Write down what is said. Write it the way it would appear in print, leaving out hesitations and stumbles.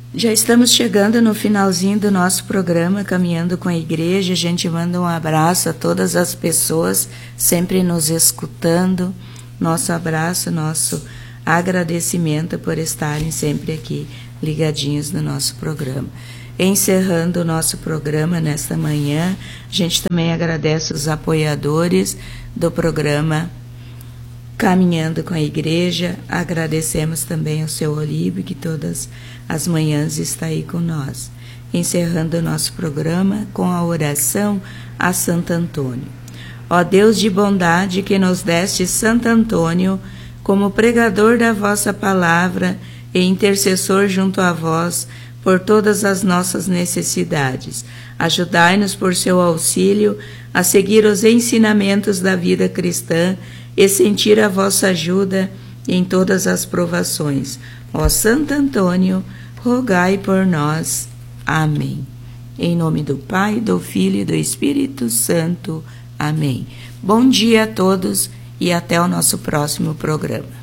Já estamos chegando no finalzinho do nosso programa, Caminhando com a Igreja. A gente manda um abraço a todas as pessoas sempre nos escutando. Nosso abraço, nosso agradecimento por estarem sempre aqui ligadinhos no nosso programa. Encerrando o nosso programa nesta manhã, a gente também agradece os apoiadores do programa Caminhando com a Igreja. Agradecemos também ao seu Olívio, que todas as manhãs está aí com nós. Encerrando o nosso programa com a oração a Santo Antônio. Ó Deus de bondade, que nos deste Santo Antônio como pregador da vossa palavra e intercessor junto a vós por todas as nossas necessidades, ajudai-nos por seu auxílio a seguir os ensinamentos da vida cristã e sentir a vossa ajuda em todas as provações. Ó Santo Antônio, rogai por nós. Amém. Em nome do Pai, do Filho e do Espírito Santo. Amém. Bom dia a todos e até o nosso próximo programa.